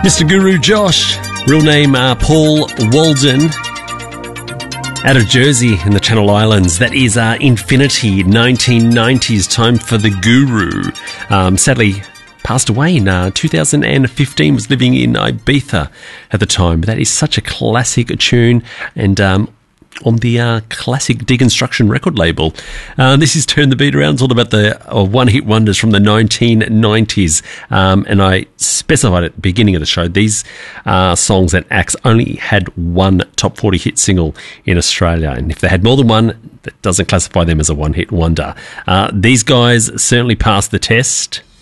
Mr. Guru Josh, real name Paul Walden, out of Jersey in the Channel Islands. That is Infinity, 1990s, time for the Guru. Sadly passed away in 2015, was living in Ibiza at the time. But that is such a classic tune, and on the classic Deconstruction record label. This is Turn the Beat Around. It's all about the one-hit wonders from the 1990s. And I specified at the beginning of the show, these songs that Axe only had one top 40 hit single in Australia. And if they had more than one, that doesn't classify them as a one-hit wonder. These guys certainly passed the test.